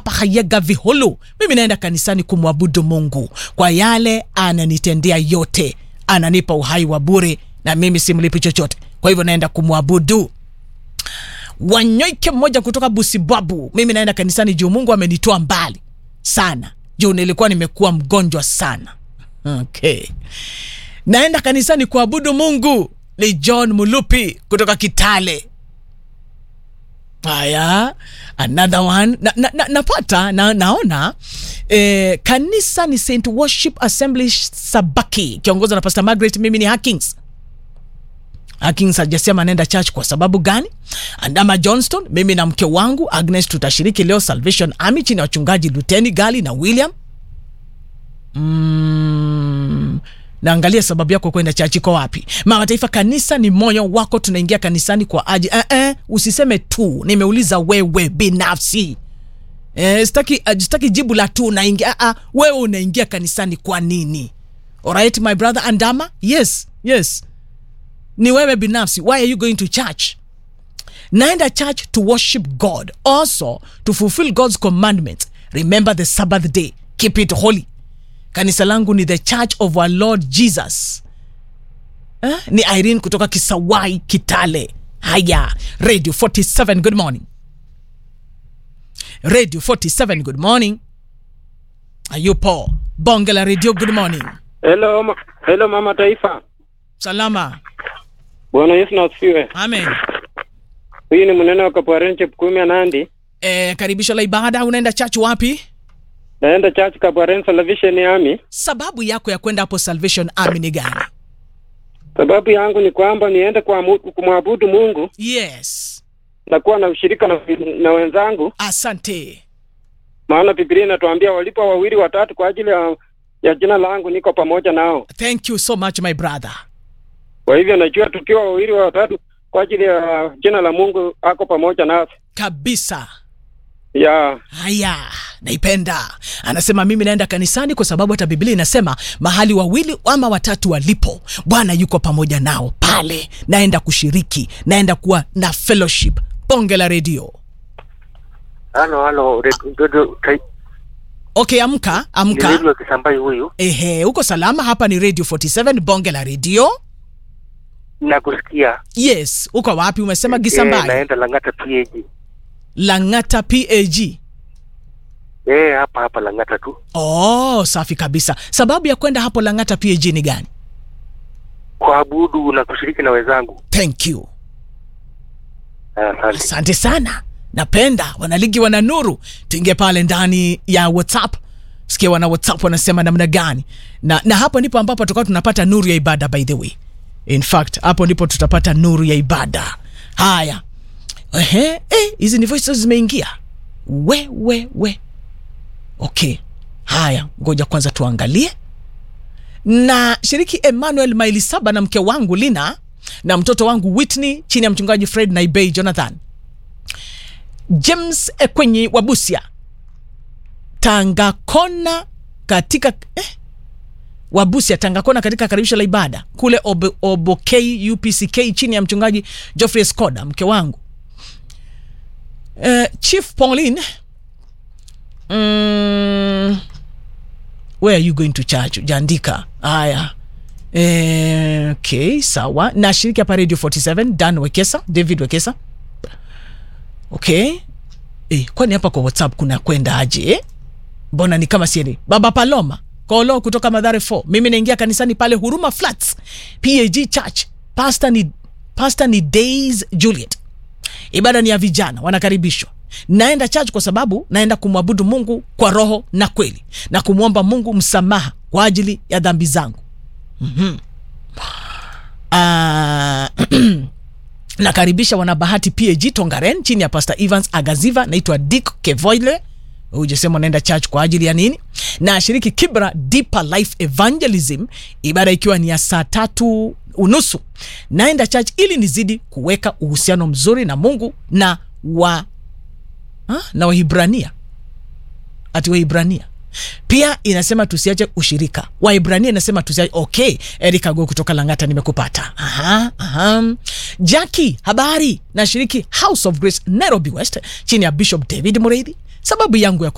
hapa Hayega Viholo. Mimi naenda kanisani kumwabudu Mungu kwa yale ananitendea yote. Ananipa uhai wa bure na mimi simlipi chochote. Kwa hivyo naenda kumwabudu. Wanyoike mmoja kutoka Busibabu. Mimi naenda kanisani juu Mungu amenitoa mbali sana. Juu nilikuwa nimekuwa mgonjwa sana. Okay. Naenda kanisani kuabudu Mungu. Ni John Mulupi kutoka Kitale. Haya, another one. Naona kanisa ni Saint Worship Assembly Sabaki, kiongozwa na Pastor Margaret. Mimi ni Hackings hajasema naenda church kwa sababu gani. Andama Johnston, mimi na mke wangu Agnes tutashiriki leo Salvation Army chini ya wachungaji Luteni Gali na William. Naangalia sababu yako kwenda church kwa wapi. Mama Taifa, kanisa ni moyo wako, tunaingia kanisani kwa aje. Usiseme tu, nimeuliza wewe binafsi. Sitaki jibu la tu unaingia. Wewe unaingia kanisani kwa nini? Alright my brother Andama? Yes. Ni wewe binafsi. Why are you going to church? Naenda church to worship God. Also to fulfill God's commandments. Remember the Sabbath day. Keep it holy. Kanisa langu ni the Church of our Lord Jesus. Ni Irene kutoka Kisawai, Kitale. Haya, Radio 47, good morning. Radio 47, good morning. Ayupo, Bonge la Radio, good morning. Hello Mama Taifa. Salama. Bwana Yesu na asifiwe. Amen. Huyu ni mnene wa Kapwarenche Pukumi Nandi. Karibisho la ibada. Unaenda church wapi? Naenda church Kapwarenche Salvation Army. Sababu yako ya kwenda hapo Salvation Army ni gani? Sababu yangu ni kwamba niende kumwabudu Mungu. Yes. Na kuwa na ushirika na wenzangu. Asante. Maana Biblia inatuambia walipo wawili watatu kwa ajili ya jina langu niko pamoja nao. Thank you so much my brother. Kwa hivyo najua tukiwa wawili watatu kwa ajili ya jina la Mungu ako pamoja nasi. Kabisa. Yeah. Haya, naipenda. Anasema mimi naenda kanisani kwa sababu hata Biblia inasema mahali wawili ama watatu walipo, Bwana yuko pamoja nao pale. Naenda kushiriki, naenda kuwa na fellowship. Bonge la Radio. Halo, Radio. Okay, amka. Ni Radio Kisambai huyu. Uko salama? Hapa ni Radio 47, Bonge la Radio. Nakusikia. Yes, uko wapi? Umesema Kisambai. Naenda Langata PAG. Langata PAG. Hapa Langata tu. Safi kabisa. Sababu ya kwenda hapo Langata PAG ni gani? Kuabudu na kushiriki na wenzangu. Thank you. Asante sana. Napenda wanaligi wana nuru. Tuingie pale ndani ya WhatsApp. Sikia wana WhatsApp wanasema namna gani. Na hapo ndipo ambapo tutakuwa tunapata nuru ya ibada by the way. In fact, hapo ndipo tutapata nuru ya ibada. Haya. Hizi ni voices zimeingia. We. Okay. Haya, ngoja kwanza tuangalie. Na shiriki Emmanuel Maili Saba na mke wangu Lina na mtoto wangu Whitney chini ya mchungaji Fred na Ibei Jonathan. James kwenye Wabusia. Tangakona katika Wabusia Tangakona katika karibisho la ibada kule Obokei UPCK chini ya mchungaji Geoffrey Skoda mke wangu. Chief Pauline, where are you going to church? Jaandika. Haya. Okay, sawa. Na shiriki hapa Radio 47, David Wekesa. Okay. Kwani hapa kwa WhatsApp kuna kwenda aje? Mbona ni kama sieni? Baba Paloma, Kolo kutoka Madhare 4. Mimi naingia kanisani pale Huruma Flats, PAG Church. Pastor ni Days Juliet. Ibada ni ya vijana, wanakaribishwa. Naenda church kwa sababu naenda kumwabudu Mungu kwa roho na kweli na kumwomba Mungu msamaha kwa ajili ya dhambi zangu. Nakaribisha wanabahati PAG Tongaren chini ya Pastor Evans Agaziva. Naitwa Dick Kevoile. Ujesema naenda church kwa ajili ya nini? Na shiriki Kibra Deeper Life Evangelism, ibada ikiwa ni ya 3:30. Naenda church ili nizidi kuweka uhusiano mzuri na Mungu na Wahibrania. Wahibrania pia inasema tusiache ushirika. Wahibrania inasema tusiache. Okay, Erika Go kutoka Langata nimekupata. Jackie, habari? Na shiriki House of Grace Nairobi West chini ya Bishop David Mureithi. Sababu yangu ya